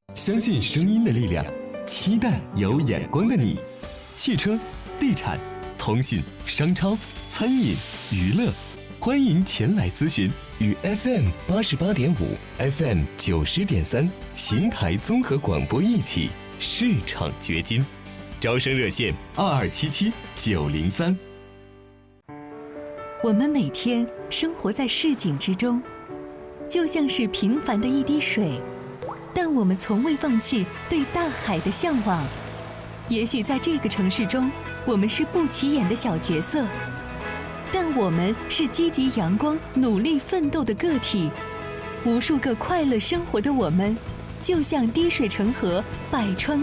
相信声音的力量，期待有眼光的你。汽车、地产、通信、商超、餐饮、娱乐，欢迎前来咨询。与 FM88.5、FM90.3邢台综合广播一起市场掘金。招生热线2277-903。 我们每天生活在市井之中，就像是平凡的一滴水，但我们从未放弃对大海的向往。也许在这个城市中，我们是不起眼的小角色，但我们是积极阳光、努力奋斗的个体。无数个快乐生活的我们，就像滴水成河，百川